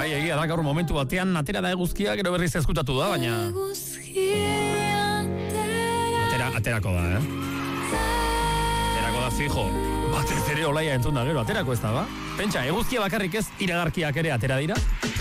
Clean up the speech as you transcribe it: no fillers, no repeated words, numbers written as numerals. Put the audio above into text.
Bai, egia da, gaur momentu batean atera da eguzkia, gero berriz ezkutatu da, baina aterako da, Aterako da fijo. Batez ere olaia entzun da, gero aterako ez da, ba? Pentsa, eguzkia bakarrik ez, iragarkiak ere atera dira.